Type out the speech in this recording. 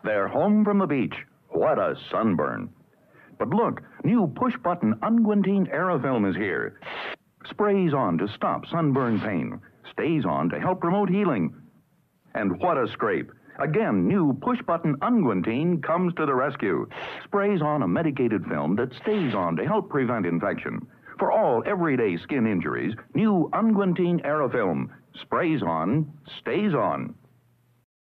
They're home from the beach. What a sunburn. But look, new push-button Unguentine Aerofilm is here. Sprays on to stop sunburn pain. Stays on to help promote healing. And what a scrape. Again, new push-button Unguentine comes to the rescue. Sprays on a medicated film that stays on to help prevent infection. For all everyday skin injuries, new Unguentine Aerofilm. Sprays on, stays on.